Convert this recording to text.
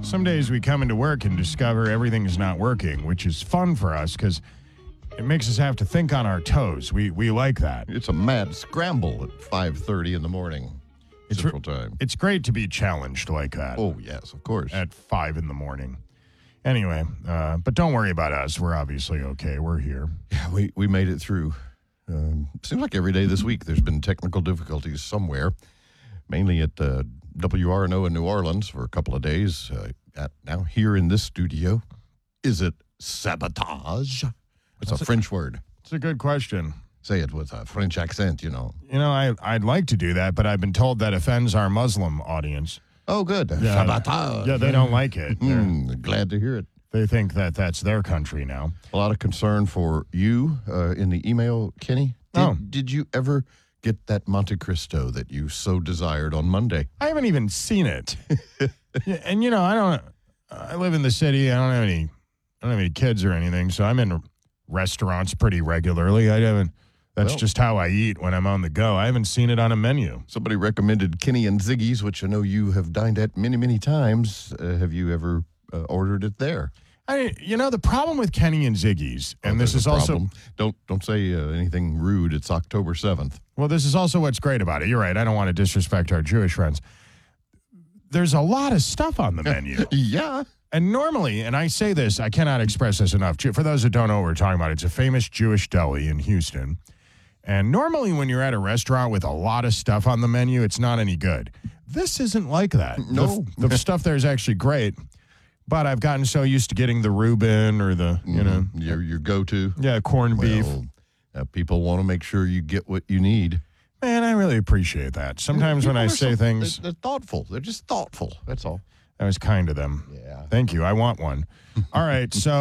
Some days we come into work and discover everything is not working, which is fun for us because it makes us have to think on our toes. We like that. It's a mad scramble at 5:30 in the morning Central Time. It's great to be challenged like that. Oh, yes, of course. At 5 in the morning. Anyway, but don't worry about us. We're obviously okay. We're here. Yeah, we made it through. Seems like every day this week there's been technical difficulties somewhere, mainly at WRNO in New Orleans for a couple of days. Now here in this studio, is it sabotage? It's a French word. It's a good question. Say it with a French accent, You know, I'd like to do that, but I've been told that offends our Muslim audience. Oh, good. Yeah, Sabotage. Yeah, they don't like it. Glad to hear it. They think that that's their country now. A lot of concern for you in the email, Kenny. Did you ever get that Monte Cristo that you so desired on Monday? I haven't even seen it. Yeah, and I live in the city. I don't have any kids or anything, so I'm in restaurants pretty regularly. That's just how I eat when I'm on the go. I haven't seen it on a menu. Somebody recommended Kenny and Ziggy's, which I know you have dined at many, many times. Have you ever ordered it there? The problem with Kenny and Ziggy's, and this is also... Don't say anything rude. It's October 7th. Well, this is also what's great about it. You're right. I don't want to disrespect our Jewish friends. There's a lot of stuff on the menu. Yeah. And normally, and I say this, I cannot express this enough. For those that don't know what we're talking about, it's a famous Jewish deli in Houston. And normally when you're at a restaurant with a lot of stuff on the menu, it's not any good. This isn't like that. No. The stuff there is actually great. But I've gotten so used to getting the Reuben or the, your go-to. Yeah, corned beef. People want to make sure you get what you need. Man, I really appreciate that. Sometimes when I say things... They're thoughtful. They're just thoughtful. That's all. That was kind of them. Yeah. Thank you. I want one. All right, so...